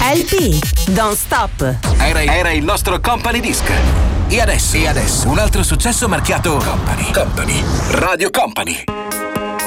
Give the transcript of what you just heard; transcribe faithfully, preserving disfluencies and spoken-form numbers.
L P, Don't Stop. Era, era il nostro Company Disc. E adesso, e adesso un altro successo marchiato Company. Company. Radio Company.